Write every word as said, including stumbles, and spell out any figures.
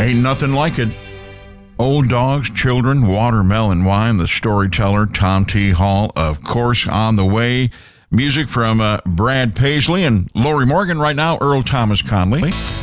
Ain't nothing like it. Old Dogs, Children, Watermelon Wine, the storyteller, Tom T. Hall, of course, on the way. Music from uh, Brad Paisley and Lori Morgan. Right now, Earl Thomas Conley.